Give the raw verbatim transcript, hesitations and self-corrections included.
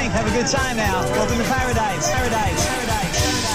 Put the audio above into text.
think? Have a good time now. Welcome to paradise. Paradise.